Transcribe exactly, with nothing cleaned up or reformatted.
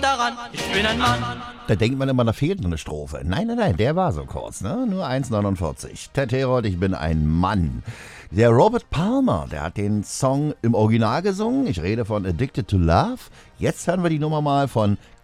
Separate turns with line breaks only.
daran, ich bin ein Mann.
Da denkt man immer, da fehlt noch eine Strophe. Nein, nein, nein, der war so kurz, ne? Nur eins neunundvierzig. Ted Herold, ich bin ein Mann. Der Robert Palmer, der hat den Song im Original gesungen. Ich rede von Addicted to Love. Jetzt hören wir die Nummer mal von